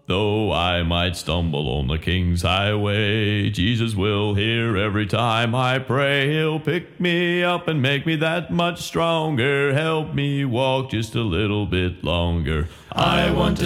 Though I might stumble on the King's highway, Jesus will hear every time I pray. He'll pick me up and make me that much stronger. Help me walk just a little bit longer. I want to